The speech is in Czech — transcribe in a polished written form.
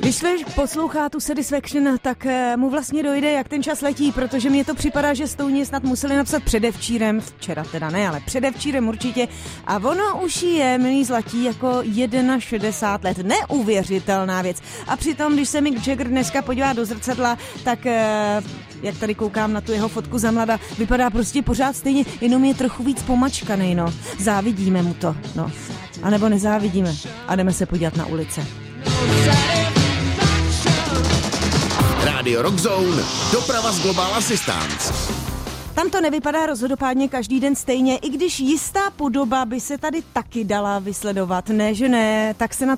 Když poslouchá tu Satisfaction, tak mu vlastně dojde, jak ten čas letí, protože mně to připadá, že Stouni snad museli napsat předevčírem, včera teda ne, ale předevčírem určitě. A ono už je, milí zlatí, jako 61 let. Neuvěřitelná věc. A přitom, když se Mick Jagger dneska podívá do zrcadla, tak jak tady koukám na tu jeho fotku za mlada, vypadá prostě pořád stejně, jenom je trochu víc pomačkanej, no. Závidíme mu to, no. A nebo nezávidíme a jdeme se podívat na ulice. Radio Rock Zone, doprava z Global Assistance. Tam to nevypadá rozhodopádně každý den stejně, i když jistá podoba by se tady taky dala vysledovat. Ne, že ne, tak se na